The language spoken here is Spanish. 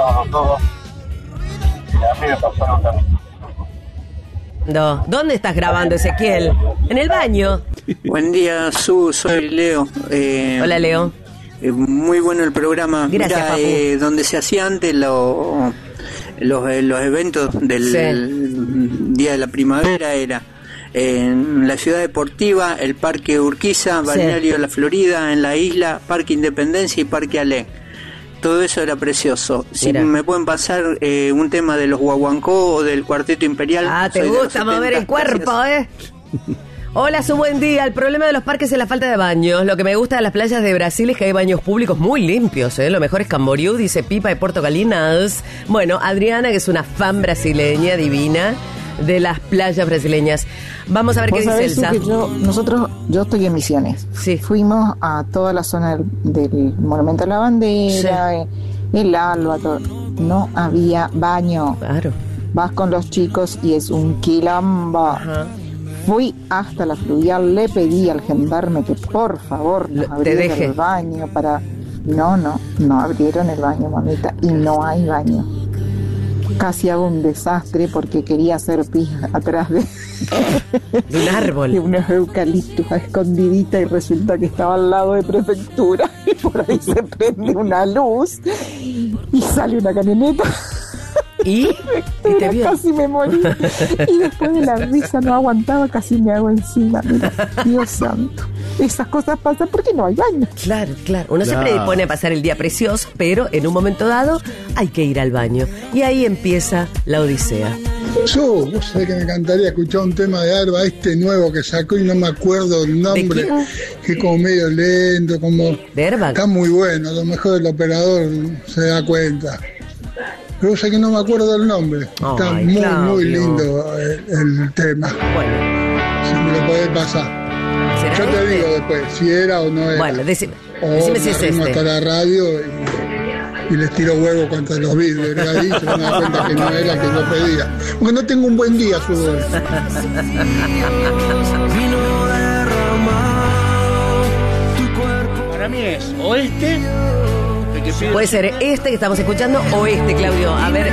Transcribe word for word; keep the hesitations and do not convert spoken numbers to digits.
sábado todo. Y a mí me pasó lo mismo. No. ¿Dónde estás grabando, Ezequiel? En el baño. Buen día, Su, soy Leo. Eh, Hola, Leo. Eh, muy bueno el programa. Gracias, Mira, Papu. eh, donde se hacía antes lo, los, eh, los eventos del Sí. Día de la Primavera era en la Ciudad Deportiva, el Parque Urquiza, Balneario Sí. La Florida, en la isla, Parque Independencia y Parque Alé. Todo eso era precioso. Si Mira. me pueden pasar eh, un tema de los Guaguancó o del Cuarteto Imperial. Ah, te soy de los gusta mover setenta. el cuerpo, Gracias. ¿eh? Hola, su buen día. El problema de los parques es la falta de baños. Lo que me gusta de las playas de Brasil es que hay baños públicos muy limpios, ¿eh? Lo mejor es Camboriú, dice Pipa de Puerto Galinas. Bueno, Adriana, que es una fan brasileña divina de las playas brasileñas. Vamos a ver qué Vos dice sabés, Su, Elsa. que yo, nosotros, yo estoy en Misiones. Sí. Fuimos a toda la zona del, del Monumento a la Bandera, eh, el Alba, todo. No había baño. Claro. Vas con los chicos y es un quilombo. Ajá. Fui hasta la fluvial, le pedí al gendarme que por favor nos Te abriera deje. el baño para... No, no, no abrieron el baño, mamita, y no hay baño. Casi hago un desastre porque quería hacer pis atrás de, De un de árbol. unos eucaliptus a escondidita y resulta que estaba al lado de prefectura y por ahí se prende una luz y sale una camioneta. ¿Y? ¿Y te vio? Casi me morí y después de la risa no aguantaba, casi me hago encima. Mira, Dios santo, esas cosas pasan porque no hay baño. Claro, claro. Uno Claro. se predispone a pasar el día precioso, pero en un momento dado hay que ir al baño. Y ahí empieza la odisea. Yo, vos sabés que me encantaría escuchar un tema de Arba, este nuevo que sacó y no me acuerdo el nombre, ¿De quién? que es como medio lento, como... ¿De Airbag? Está muy bueno, a lo mejor el operador se da cuenta. Pero vos sabés que no me acuerdo el nombre. Está Ay, muy, Claudio. muy lindo el, el tema. Bueno, Si me lo podés pasar. ¿será Yo te este? digo después si era o no era. Bueno, decime, o decime si me es arrimo hasta este. la radio y, y les tiro huevo contra los vidrios. Y ahí se van a dar cuenta que no era que yo pedía. Porque no tengo un buen día, fútbol. Para mí es o este, el que pide Puede ser este que estamos escuchando o este, Claudio. A ver,